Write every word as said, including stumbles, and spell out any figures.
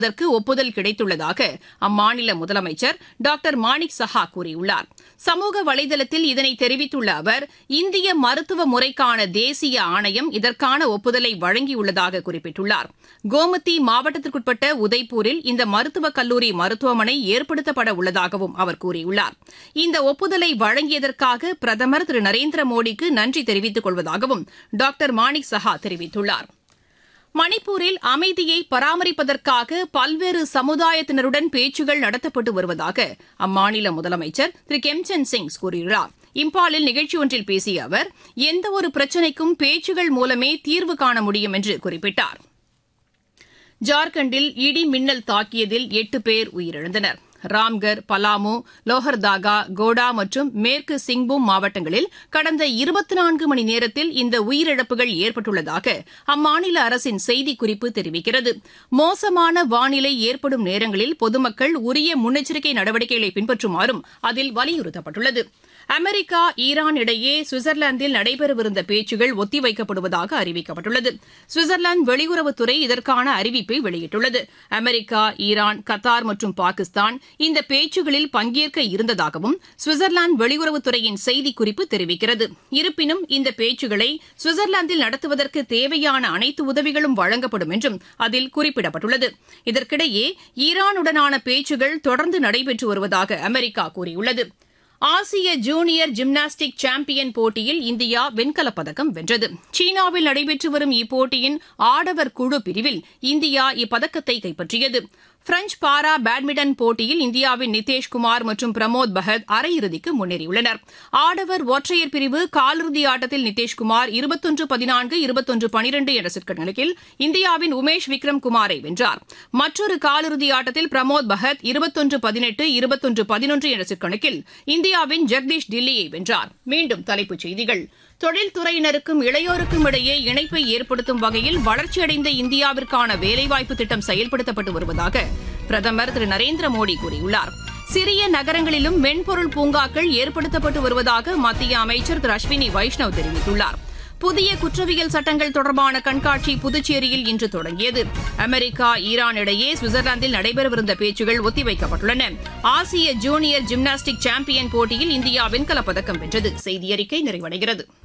இதற்கு ஒப்புதல் கிடைத்துள்ளதாக அம்மாநில முதலமைச்சர் டாக்டர் மாணிக் சஹா கூறியுள்ளார். சமூக வலைதளத்தில் இதனை தெரிவித்துள்ள அவர், இந்திய மருத்துவ முறைக்கான தேசிய ஆணையம் இதற்கான ஒப்புதலை வழங்கியுள்ளதாக குறிப்பிட்டுள்ளார். கோமதி மாவட்டத்திற்குட்பட்ட உதய்பூரில் இந்த மருத்துவக் கல்லூரி மருத்துவமனை ஏற்படுத்தப்பட உள்ளதாகவும் அவர் கூறியுள்ளார். இந்த ஒப்புதலை வழங்கியதற்காக பிரதமர் திரு நரேந்திர மோடிக்கு நன்றி தெரிவித்துக் கொள்வதாகவும் டாக்டர் மாணிக் சஹா தெரிவித்துள்ளார். மணிப்பூரில் அமைதியை பராமரிப்பதற்காக பல்வேறு சமுதாயத்தினருடன் பேச்சுகள் நடத்தப்பட்டு வருவதாக அம்மாநில முதலமைச்சர் திரு கெம்சந்த் சிங் கூறியுள்ளார். இம்பாலில் நிகழ்ச்சி ஒன்றில் பேசிய அவர், எந்தவொரு பிரச்சினைக்கும் பேச்சுகள் மூலமே தீர்வு காண முடியும் என்று குறிப்பிட்டார். ஜார்க்கண்டில் இடி மின்னல் தாக்கியதில் எட்டு பேர் உயிரிழந்தனர். ராம்கர், பலாமு, லோஹர்தாகா, கோடா மற்றும் மேற்கு சிங்பூம் மாவட்டங்களில் கடந்த இருபத்தி நான்கு மணி நேரத்தில் இந்த உயிரிழப்புகள் ஏற்பட்டுள்ளதாக அம்மாநில அரசின் செய்திக்குறிப்பு தெரிவிக்கிறது. மோசமான வானிலை ஏற்படும் நேரங்களில் பொதுமக்கள் உரிய முன்னெச்சரிக்கை நடவடிக்கைகளை பின்பற்றுமாறும் அதில் வலியுறுத்தப்பட்டுள்ளது. அமெரிக்கா, ஈரான் இடையே சுவிட்சர்லாந்தில் நடைபெறவிருந்த பேச்சுகள் ஒத்திவைக்கப்படுவதாக அறிவிக்கப்பட்டுள்ளது. சுவிட்சர்லாந்து வெளியுறவுத்துறை இதற்கான அறிவிப்பை வெளியிட்டுள்ளது. அமெரிக்கா, ஈரான், கத்தார் மற்றும் பாகிஸ்தான் இந்த பேச்சுகளில் பங்கேற்க இருந்ததாகவும் சுவிட்சர்லாந்து வெளியுறவுத்துறையின் செய்திக்குறிப்பு தெரிவிக்கிறது. இருப்பினும் இந்த பேச்சுகளை சுவிட்சர்லாந்தில் நடத்துவதற்கு தேவையான அனைத்து உதவிகளும் வழங்கப்படும் என்றும் அதில் குறிப்பிடப்பட்டுள்ளது. இதற்கிடையே ஈரானுடனான பேச்சுகள் தொடர்ந்து நடைபெற்று வருவதாக அமெரிக்கா கூறியுள்ளது. ஆசிய ஜூனியர் ஜிம்னாஸ்டிக் சாம்பியன் போட்டியில் இந்தியா வெண்கலப் பதக்கம் வென்றது. சீனாவில் நடைபெற்று வரும் இப்போட்டியின் ஆடவர் குழு பிரிவில் இந்தியா இப்பதக்கத்தை கைப்பற்றியது. பிரெஞ்ச் பாரா பேட்மிண்டன் போட்டியில் இந்தியாவின் நிதேஷ்குமார் மற்றும் பிரமோத் பகத் அரையிறுதிக்கு முன்னேறியுள்ளனர். ஆடவர் ஒற்றையர் பிரிவு காலிறுதி ஆட்டத்தில் நிதேஷ்குமார் இருபத்தொன்று பதினான்கு இருபத்தொன்று பனிரெண்டு என்ற செட் கணக்கில் இந்தியாவின் உமேஷ் விக்ரம் குமாரை வென்றார். மற்றொரு காலிறுதி ஆட்டத்தில் பிரமோத் பகத் இருபத்தொன்று பதினெட்டு இருபத்தொன்று பதினொன்று என்ற செட் கணக்கில் இந்தியாவின் ஜெகதீஷ் டில்லியை வென்றார். மீண்டும் தலைப்புச் செய்திகள். தொழில்துறையினருக்கும் இளையோருக்கும் இடையே இணைப்பை ஏற்படுத்தும் வகையில் வளர்ச்சியடைந்த இந்தியாவிற்கான வேலைவாய்ப்பு திட்டம் செயல்படுத்தப்பட்டு வருவதாக பிரதமர் திரு நரேந்திர மோடி கூறியுள்ளார். சிறிய நகரங்களிலும் மென்பொருள் பூங்காக்கள் ஏற்படுத்தப்பட்டு வருவதாக மத்திய அமைச்சர் திரு அஸ்வினி வைஷ்ணவ் தெரிவித்துள்ளார். புதிய குற்றவியல் சட்டங்கள் தொடர்பான கண்காட்சி புதுச்சேரியில் இன்று தொடங்கியது. அமெரிக்கா, ஈரான் இடையே சுவிட்சர்லாந்தில் நடைபெறவிருந்த பேச்சுகள் ஒத்திவைக்கப்பட்டுள்ளன. ஆசிய ஜூனியர் ஜிம்னாஸ்டிக் சாம்பியன் போட்டியில் இந்தியா வெண்கலப் பதக்கம் வென்றது. செய்தியறிக்கை நிறைவடைகிறது.